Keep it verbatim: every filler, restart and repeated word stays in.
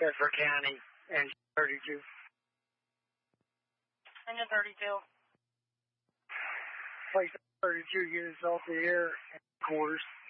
Bedford County, and thirty-two. Engine thirty-two. Place thirty-two units off the air, quarters.